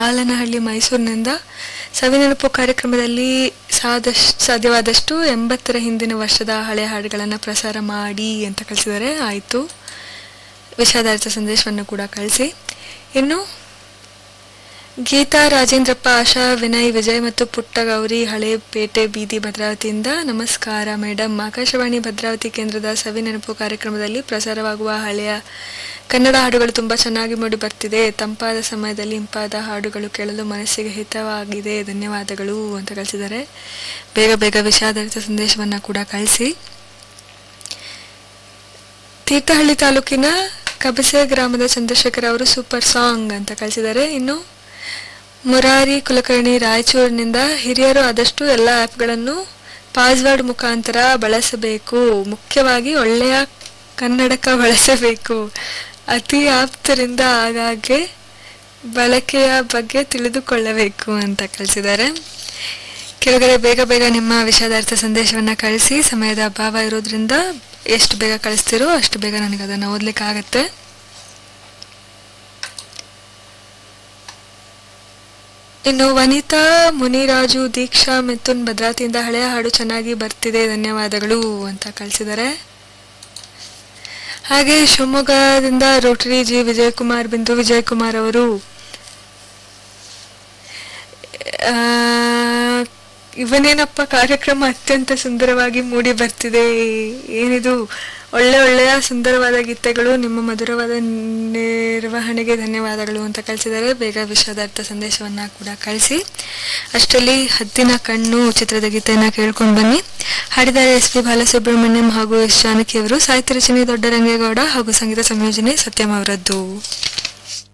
ಆಲನಹಳ್ಳಿ ಮೈಸೂರಿನಿಂದ ಸವಿನೆನಪು ಕಾರ್ಯಕ್ರಮದಲ್ಲಿ ಸಾಧ್ಯವಾದಷ್ಟು 80ರ ಹಿಂದಿನ ವರ್ಷದ ಹಳೆ ಹಾಡುಗಳನ್ನು ಪ್ರಸಾರ ಮಾಡಿ ಅಂತ ಕಳಿಸಿದ್ದಾರೆ. ಆಯಿತು, ವಿಷಾದಾರ್ಥ ಸಂದೇಶವನ್ನು ಕೂಡ ಕಳಿಸಿ. ಇನ್ನು ಗೀತಾ, ರಾಜೇಂದ್ರಪ್ಪ, ಆಶಾ, ವಿನಯ್, ವಿಜಯ್ ಮತ್ತು ಪುಟ್ಟ ಗೌರಿ ಹಳೇಪೇಟೆ ಬೀದಿ ಭದ್ರಾವತಿಯಿಂದ ನಮಸ್ಕಾರ ಮೇಡಮ್. ಆಕಾಶವಾಣಿ ಭದ್ರಾವತಿ ಕೇಂದ್ರದ ಸವಿನೆನಪು ಕಾರ್ಯಕ್ರಮದಲ್ಲಿ ಪ್ರಸಾರವಾಗುವ ಹಳೆಯ ಕನ್ನಡ ಹಾಡುಗಳು ತುಂಬ ಚೆನ್ನಾಗಿ ಮೂಡಿ ಬರ್ತಿದೆ. ತಂಪಾದ ಸಮಯದಲ್ಲಿ ಇಂಪಾದ ಹಾಡುಗಳು ಕೇಳಲು ಮನಸ್ಸಿಗೆ ಹಿತವಾಗಿದೆ. ಧನ್ಯವಾದಗಳು ಅಂತ ಕಳಿಸಿದ್ದಾರೆ. ಬೇಗ ಬೇಗ ವಿಷಾದಾರ್ಥ ಸಂದೇಶವನ್ನು ಕೂಡ ಕಳಿಸಿ. ತೀರ್ಥಹಳ್ಳಿ ತಾಲೂಕಿನ ಕಬಸೆ ಗ್ರಾಮದ ಚಂದ್ರಶೇಖರ್ ಅವರು ಸೂಪರ್ ಸಾಂಗ್ ಅಂತ ಕಳಿಸಿದ್ದಾರೆ. ಇನ್ನು ಮುರಾರಿ ಕುಲಕರ್ಣಿ ರಾಯಚೂರಿನಿಂದ ಹಿರಿಯರು ಆದಷ್ಟು ಎಲ್ಲ ಆ್ಯಪ್ಗಳನ್ನು ಪಾಸ್ವರ್ಡ್ ಮುಖಾಂತರ ಬಳಸಬೇಕು, ಮುಖ್ಯವಾಗಿ ಒಳ್ಳೆಯ ಕನ್ನಡಕ ಬಳಸಬೇಕು, ಅತಿ ಆಪ್ತರಿಂದ ಆಗಾಗ್ಗೆ ಬಳಕೆಯ ಬಗ್ಗೆ ತಿಳಿದುಕೊಳ್ಳಬೇಕು ಅಂತ ಕಳಿಸಿದ್ದಾರೆ. ಕೆಳಗಡೆ ಬೇಗ ಬೇಗ ನಿಮ್ಮ ವಿಷಾದಾರ್ಥ ಸಂದೇಶವನ್ನು ಕಳಿಸಿ. ಸಮಯದ ಅಭಾವ ಇರೋದ್ರಿಂದ ಎಷ್ಟು ಬೇಗ ಕಳಿಸ್ತಿರೋ ಅಷ್ಟು ಬೇಗ ನನಗೆ ಅದನ್ನು ಓದಲಿಕ್ಕಾಗತ್ತೆ. ಇನ್ನು ವನಿತಾ, ಮುನಿರಾಜು, ದೀಕ್ಷಾ, ಮಿಥುನ್ ಭದ್ರಾವತಿಯಿಂದ ಹಳೆಯ ಹಾಡು ಚೆನ್ನಾಗಿ ಬರ್ತಿದೆ, ಧನ್ಯವಾದಗಳು ಅಂತ ಕಳಿಸಿದ್ದಾರೆ. ಹಾಗೆ ಶಿವಮೊಗ್ಗದಿಂದ ರೋಟರಿ ಜಿ ವಿಜಯಕುಮಾರ್, ಬಿಂದು ವಿಜಯಕುಮಾರ್ ಅವರು ಇವನೇನಪ್ಪ ಕಾರ್ಯಕ್ರಮ ಅತ್ಯಂತ ಸುಂದರವಾಗಿ ಮೂಡಿ ಬರ್ತಿದೆ, ಏನಿದು ಒಳ್ಳೆಯ ಸುಂದರವಾದ ಗೀತೆಗಳು, ನಿಮ್ಮ ಮಧುರವಾದ ನಿರ್ವಹಣೆಗೆ ಧನ್ಯವಾದಗಳು ಅಂತ ಕಳಿಸಿದ್ದಾರೆ. ಬೇಗ ವಿಷಾದಾರ್ಥ ಸಂದೇಶವನ್ನು ಕೂಡ ಕಳಿಸಿ. ಅಷ್ಟರಲ್ಲಿ ಹದ್ದಿನ ಕಣ್ಣು ಚಿತ್ರದ ಗೀತೆಯನ್ನು ಕೇಳ್ಕೊಂಡು ಬನ್ನಿ. ಹಾಡಿದ್ದಾರೆ ಎಸ್ ಪಿ ಬಾಲಸುಬ್ರಹ್ಮಣ್ಯಂ ಹಾಗೂ ಎಸ್ ಜಾನಕಿ ಅವರು. ಸಾಹಿತ್ಯ ರಚನೆ ದೊಡ್ಡರಂಗೇಗೌಡ ಹಾಗೂ ಸಂಗೀತ ಸಂಯೋಜನೆ ಸತ್ಯಂ ಅವರದ್ದು.